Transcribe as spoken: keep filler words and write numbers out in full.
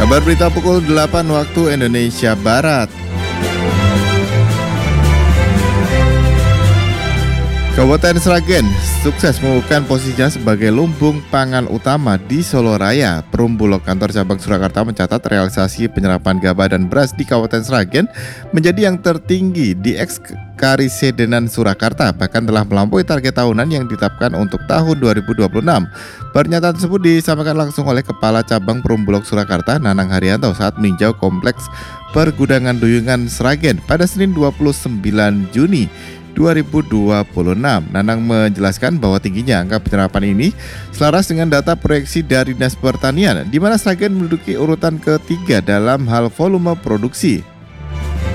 Kabar berita pukul delapan waktu Indonesia Barat. Kabupaten Sragen sukses mengukuhkan posisinya sebagai lumbung pangan utama di Solo Raya. Perum Bulog Kantor Cabang Surakarta mencatat realisasi penyerapan gabah dan beras di Kabupaten Sragen menjadi yang tertinggi di Ekskarisedenan Surakarta, bahkan telah melampaui target tahunan yang ditetapkan untuk tahun dua ribu dua puluh enam. Pernyataan tersebut disampaikan langsung oleh Kepala Cabang Perum Bulog Surakarta, Nanang Haryanto, saat meninjau kompleks pergudangan Duyungan Sragen pada Senin dua puluh sembilan Juni dua ribu dua puluh enam. Nanang menjelaskan bahwa tingginya angka penyerapan ini selaras dengan data proyeksi dari Dinas Pertanian, di mana Sragen menduduki urutan ketiga dalam hal volume produksi.